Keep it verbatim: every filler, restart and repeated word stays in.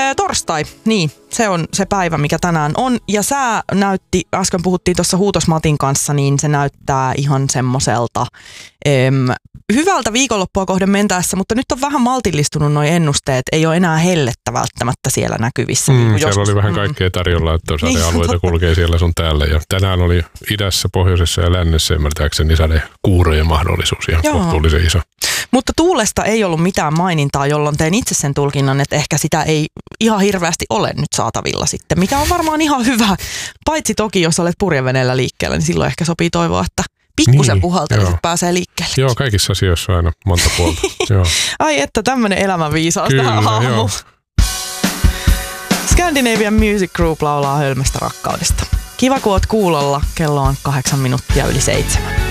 Ee, torstai, niin. Se on se päivä, mikä tänään on. Ja sää näytti, äsken puhuttiin tuossa Huutos Matin kanssa, niin se näyttää ihan semmoiselta em, hyvältä viikonloppua kohden mentäessä, mutta nyt on vähän maltillistunut noi ennusteet. Ei ole enää hellettä välttämättä siellä näkyvissä. Mm, niin siellä joskus, oli vähän mm. kaikkea tarjolla, että sadealueita niin, kulkee siellä sun täällä. Ja tänään oli idässä, pohjoisessa ja lännessä ymmärtääkseni sadekuurojen mahdollisuus ihan Joo. kohtuullisen iso. Mutta tuulesta ei ollut mitään mainintaa, jolloin tein itse sen tulkinnan, että ehkä sitä ei ihan hirveästi ole nyt saatavilla sitten, mikä on varmaan ihan hyvä. Paitsi toki, jos olet purjeveneellä liikkeellä, niin silloin ehkä sopii toivoa, että pikkusen niin, puhaltelisit pääsee liikkeelle. Joo, kaikissa asioissa on aina monta puolta. Joo. Ai että tämmönen elämänviisaus tähän Kyllä, aamuun. joo. Scandinavian Music Group laulaa Hölmöstä rakkaudesta. Kiva kun oot kuulolla, kello on kahdeksan minuuttia yli seitsemän.